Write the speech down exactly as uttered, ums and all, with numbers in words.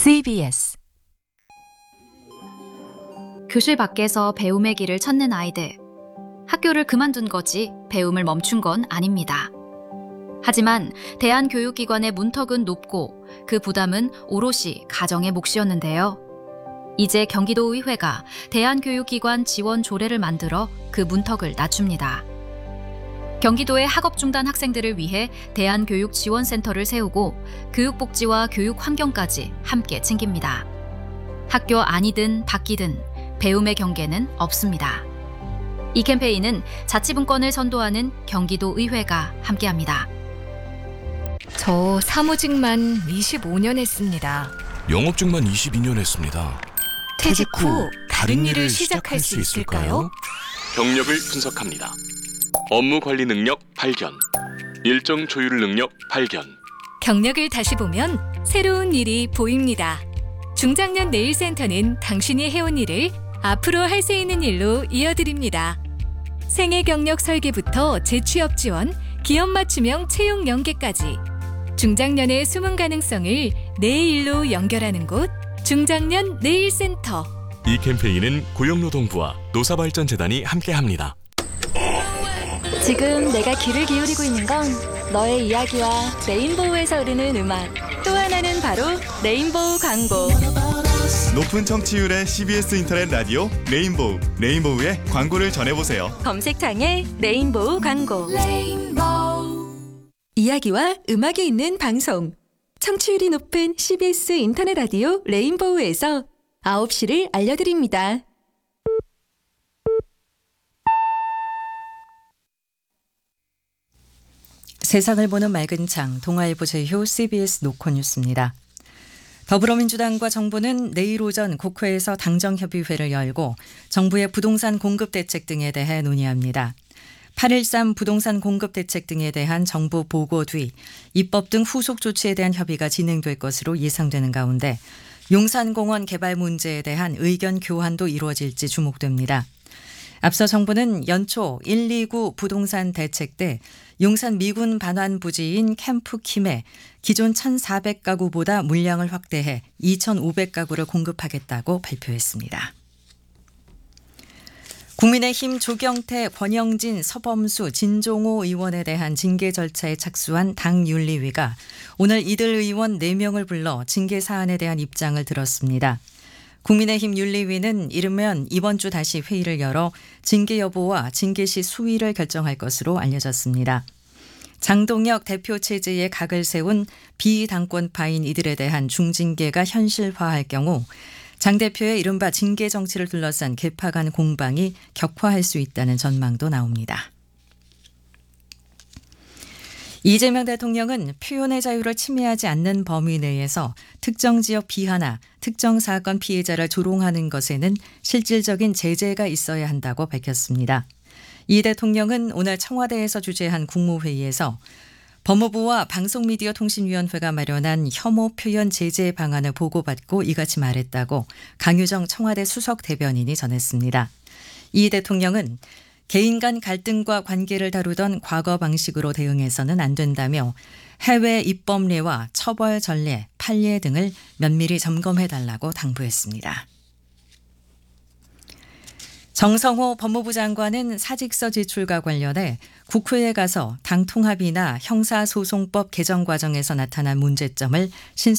씨비에스 교실 밖에서 배움의 길을 찾는 아이들. 학교를 그만둔 거지 배움을 멈춘 건 아닙니다. 하지만 대한교육기관의 문턱은 높고 그 부담은 오롯이 가정의 몫이었는데요. 이제 경기도의회가 대한교육기관 지원 조례를 만들어 그 문턱을 낮춥니다. 경기도의 학업 중단 학생들을 위해 대한교육지원센터를 세우고 교육복지와 교육환경까지 함께 챙깁니다. 학교 안이든 밖이든 배움의 경계는 없습니다. 이 캠페인은 자치분권을 선도하는 경기도의회가 함께합니다. 저 사무직만 이십오 년 했습니다. 영업직만 이십이 년 했습니다. 퇴직 후 다른 일을 시작할 수 있을까요? 경력을 분석합니다. 업무 관리 능력 발견, 일정 조율 능력 발견. 경력을 다시 보면 새로운 일이 보입니다. 중장년 네일센터는 당신이 해온 일을 앞으로 할 수 있는 일로 이어드립니다. 생애 경력 설계부터 재취업 지원, 기업 맞춤형 채용 연계까지 중장년의 숨은 가능성을 내 일로 연결하는 곳 중장년 네일센터. 이 캠페인은 고용노동부와 노사발전재단이 함께합니다. 지금 내가 귀를 기울이고 있는 건 너의 이야기와 레인보우에서 흐르는 음악. 또 하나는 바로 레인보우 광고. 높은 청취율의 씨비에스 인터넷 라디오 레인보우. 레인보우의 광고를 전해보세요. 검색창에 레인보우 광고. 레인보우. 이야기와 음악이 있는 방송. 청취율이 높은 씨비에스 인터넷 라디오 레인보우에서 아홉 시를 알려드립니다. 세상을 보는 맑은 창, 동아일보 제휴 씨비에스 노컷뉴스입니다. 더불어민주당과 정부는 내일 오전 국회에서 당정협의회를 열고 정부의 부동산 공급 대책 등에 대해 논의합니다. 팔일삼 부동산 공급 대책 등에 대한 정부 보고 뒤 입법 등 후속 조치에 대한 협의가 진행될 것으로 예상되는 가운데 용산공원 개발 문제에 대한 의견 교환도 이루어질지 주목됩니다. 앞서 정부는 연초 일이구 부동산 대책 때 용산 미군 반환 부지인 캠프킴에 기존 천사백 가구보다 물량을 확대해 이천오백 가구를 공급하겠다고 발표했습니다. 국민의힘 조경태, 권영진, 서범수, 진종호 의원에 대한 징계 절차에 착수한 당윤리위가 오늘 이들 의원 네 명을 불러 징계 사안에 대한 입장을 들었습니다. 국민의힘 윤리위는 이르면 이번 주 다시 회의를 열어 징계 여부와 징계 시 수위를 결정할 것으로 알려졌습니다. 장동혁 대표 체제에 각을 세운 비당권파인 이들에 대한 중징계가 현실화할 경우 장 대표의 이른바 징계 정치를 둘러싼 개파 간 공방이 격화할 수 있다는 전망도 나옵니다. 이재명 대통령은 표현의 자유를 침해하지 않는 범위 내에서 특정 지역 비하나 특정 사건 피해자를 조롱하는 것에는 실질적인 제재가 있어야 한다고 밝혔습니다. 이 대통령은 오늘 청와대에서 주재한 국무회의에서 법무부와 방송미디어통신위원회가 마련한 혐오 표현 제재 방안을 보고받고 이같이 말했다고 강유정 청와대 수석 대변인이 전했습니다. 이 대통령은 개인 간 갈등과 관계를 다루던 과거 방식으로 대응해서는 안 된다며 해외 입법례와 처벌 전례, 판례 등을 면밀히 점검해달라고 당부했습니다. 정성호 법무부 장관은 사직서 제출과 관련해 국회에 가서 당 통합이나 형사소송법 개정 과정에서 나타난 문제점을 신속히